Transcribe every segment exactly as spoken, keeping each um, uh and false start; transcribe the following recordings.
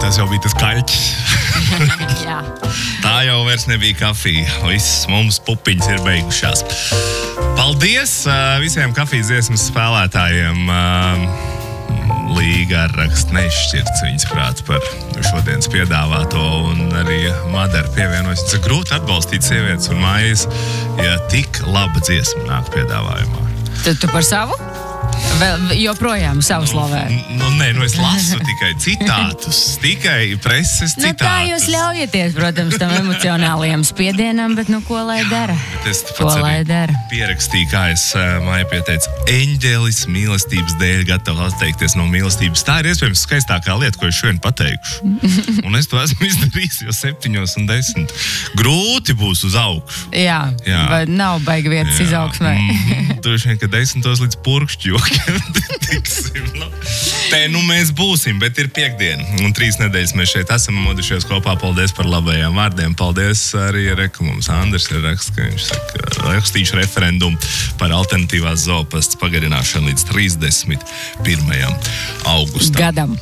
tas jau bija tas kaļķis. Jā. Tā jau vairs nebija kafija. Viss mums pupiņas ir beigušās. Paldies uh, visiem kafijas dziesmas spēlētājiem. Uh, Līga ar rakstu nešķirts viņas prāt par šodienas piedāvāto, un arī Madara pievienojas. Tas ir grūti atbalstīt sievietes un mājas, ja tik laba dziesma nāk piedāvājumā. Tad tu par savu? Vēl joprojām savu slavē. Nu, nu, nē, nu es lasu tikai citātus, tikai preses citātus. Nu tā jūs ļaujieties, protams, tam emocionālajam spiedienam, bet nu ko lai dara? Es ko lai dara? Pierakstīju, kā es uh, māja pieteicu, eņģelis mīlestības dēļ gatavs atteikties no mīlestības. Tā ir iespējams skaistākā lieta, ko es šodien pateikšu. Un es to esmu izdarījis jau septiņos un desmit. Grūti būs uz augšu. Jā, Jā. vai nav baigi vietas izaugsmē. Mm, tur vien, ka desmitos līdz purkšķu jokiem tiksim. Nu. Te nu mēs būsim, bet ir piekdiena. Un trīs nedēļas mēs šeit esam modušies kopā. Paldies par labajiem vārdiem. Paldies arī Reku mums. Andrs ir raksts, ka viņš saka, rakstīšu referendumu par alternatīvās zoopastas pagarināšanu līdz trīsdesmit pirmajam augustam. Gadam.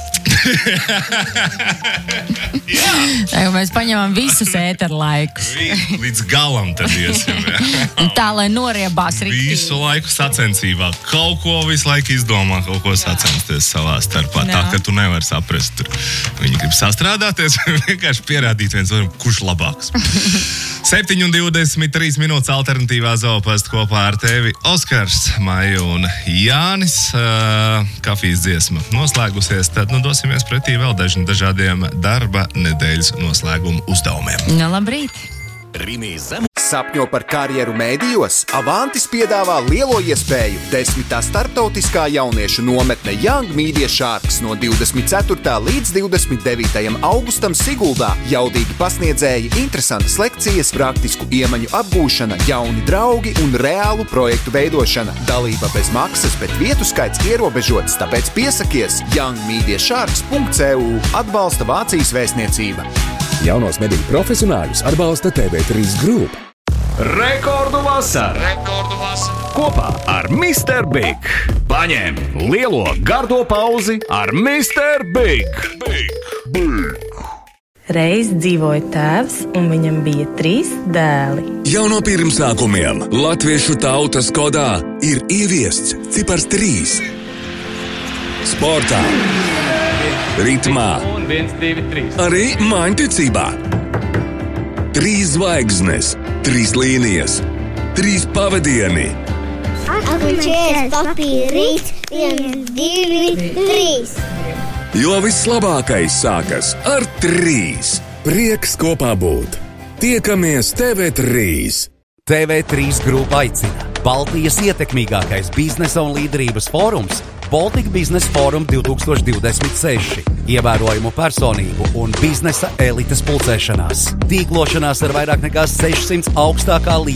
Jā. Mēs paņemam visus ēteru laikus. Līdz galam tad iesim. Tā, lai noriebās riktīgi. Visu laiku sacensībā. Kaut ko visu laiku izdomā, kaut ko sacensties savā starpā. Jā. Tā, ka tu nevari saprast. Tur. Viņi grib sastrādāties, vienkārši pierādīt viens otram, kurš labāks. septiņi un divdesmit trīs minūtes alternatīvā zoopasta kopā ar tevi. Oskars, Maija un Jānis. Uh, kafijas dziesma noslēgusies. Tad nu dosimies pretī vēl dažiem dažādiem darba nedēļas noslēguma uzdevumiem. Nu, labrīt! Sapņo par karjeru mēdījos? Avantis piedāvā lielo iespēju. Desmitā starptautiskā jauniešu nometne Young Media Sharks no divdesmit ceturtā līdz divdesmit devītajam augustam Siguldā. Jaudīgi pasniedzēji, interesantas lekcijas, praktisku iemaņu apgūšana, jauni draugi un reālu projektu veidošana. Dalība bez maksas, bet vietu skaits ierobežots, tāpēc piesakies young media sharks punkt c u. Atbalsta Vācijas vēstniecība. Jaunos mediju profesionāļus atbalsta T V trīs Group. Rekordu vasara! Rekordu vasara! Kopā ar mister Big. Paņem lielo gardo pauzi ar mister Big. Big. Big. Reiz dzīvoja tēvs, un viņam bija trīs dēli. Jau no pirmsākumiem latviešu tautas kodā ir ieviests cipars trīs. Sportā, ritmā, Un viens, divi, trīs. arī māņticībā. Trīs zvaigznes, trīs līnijas, trīs pavadieni. Atličies papīrīts, viens, divi, trīs. Jo vislabākais sākas ar trīs. Prieks kopā būt. Tiekamies T V trīs. T V trīs Group aicina. Baltijas ietekmīgākais biznesa un līderības fórums Baltic Business Forum divtūkstoš divdesmit seši. Ievērojumu personību un biznesa elites pulcēšanās. Tīklošanās ar vairāk nekā sešsimt augstākā līmenī.